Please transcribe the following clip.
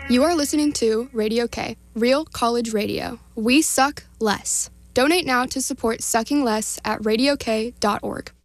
You are listening to Radio K, Real College Radio. We suck less. Donate now to support Sucking Less at radiok.org.